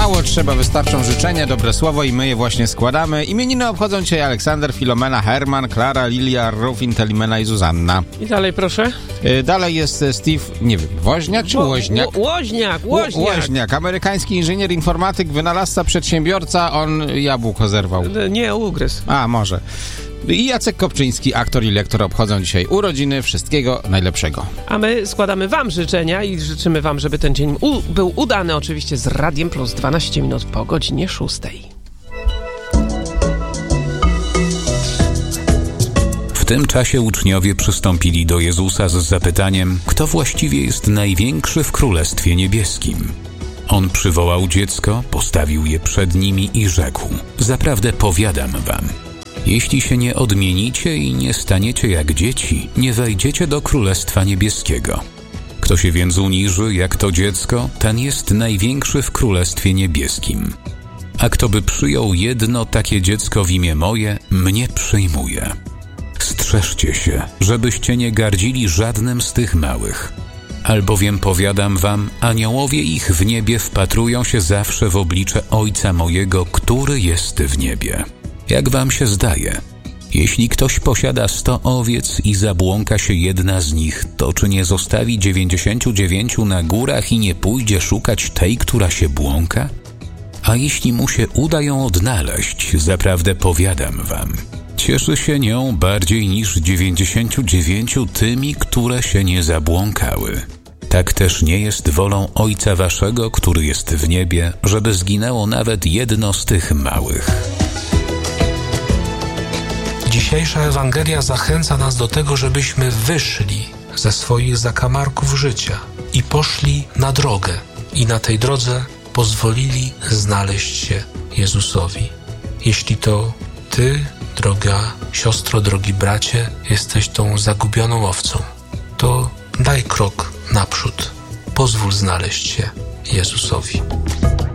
Mało trzeba, wystarczą życzenia, dobre słowo i my je właśnie składamy. Imieniny obchodzą dzisiaj Aleksander, Filomena, Herman, Klara, Lilia, Rufin, Telimena i Zuzanna. I dalej proszę. Dalej jest Steve, nie wiem, Woźniak czy Łoźniak? Łoźniak, amerykański inżynier, informatyk, wynalazca, przedsiębiorca, on jabłko zerwał. Nie, ugryzł. A, może. I Jacek Kopczyński, aktor i lektor, obchodzą dzisiaj urodziny. Wszystkiego najlepszego. A my składamy wam życzenia i życzymy wam, żeby ten dzień był udany, oczywiście z Radiem Plus 12 minut po godzinie 6. W tym czasie uczniowie przystąpili do Jezusa z zapytaniem, kto właściwie jest największy w Królestwie Niebieskim. On przywołał dziecko, postawił je przed nimi i rzekł: zaprawdę powiadam wam, jeśli się nie odmienicie i nie staniecie jak dzieci, nie wejdziecie do Królestwa Niebieskiego. Kto się więc uniży jak to dziecko, ten jest największy w Królestwie Niebieskim. A kto by przyjął jedno takie dziecko w imię moje, mnie przyjmuje. Strzeżcie się, żebyście nie gardzili żadnym z tych małych. Albowiem powiadam wam, aniołowie ich w niebie wpatrują się zawsze w oblicze Ojca mojego, który jest w niebie. Jak wam się zdaje, jeśli ktoś posiada 100 owiec i zabłąka się jedna z nich, to czy nie zostawi 99 na górach i nie pójdzie szukać tej, która się błąka? A jeśli mu się uda ją odnaleźć, zaprawdę powiadam wam, cieszy się nią bardziej niż 99 tymi, które się nie zabłąkały. Tak też nie jest wolą Ojca waszego, który jest w niebie, żeby zginęło nawet jedno z tych małych. Dzisiejsza Ewangelia zachęca nas do tego, żebyśmy wyszli ze swoich zakamarków życia i poszli na drogę i na tej drodze pozwolili znaleźć się Jezusowi. Jeśli to ty, droga siostro, drogi bracie, jesteś tą zagubioną owcą, to daj krok naprzód. Pozwól znaleźć się Jezusowi.